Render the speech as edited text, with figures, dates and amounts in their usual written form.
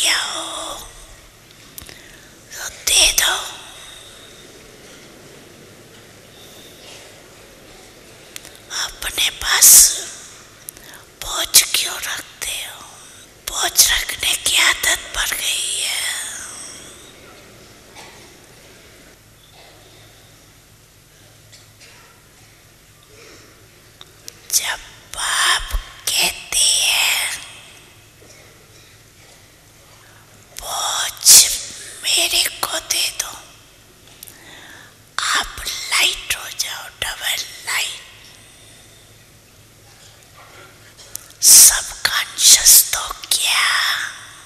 दिया हो तो दे दो। अपने पास बोझ क्यों रखते हो? बोझ रखने की आदत पड़ गई है। जब